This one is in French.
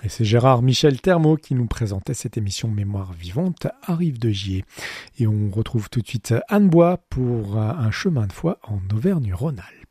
Et c'est Gérard Michel Thermot qui nous présentait cette émission Mémoire vivante à Rive-de-Gier. Et on retrouve tout de suite Anne Bois pour un chemin de foi en Auvergne-Rhône-Alpes.